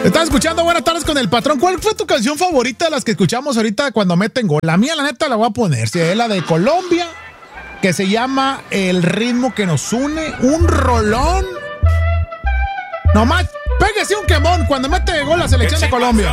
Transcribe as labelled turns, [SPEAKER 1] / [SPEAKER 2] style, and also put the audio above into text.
[SPEAKER 1] Estás escuchando Buenas Tardes con el Patrón. ¿Cuál fue tu canción favorita de las que escuchamos ahorita cuando meten gol? La mía, la neta, la voy a poner. Si es la de Colombia, que se llama El ritmo que nos une. Un rolón. Nomás, pégase un quemón cuando mete gol la selección de Colombia.